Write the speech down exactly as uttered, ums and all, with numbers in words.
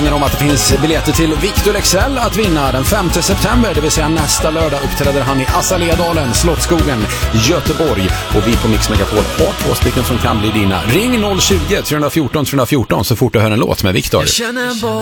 påminner om att det finns biljetter till Victor Leksell att vinna den femte september, det vill säga nästa lördag uppträder han i Assaledalen, Slottsskogen, Göteborg, och vi på Mix Megapol har två stycken som kan bli dina. Ring noll tjugo, tre fjorton, tre fjorton så fort du hör en låt med Victor.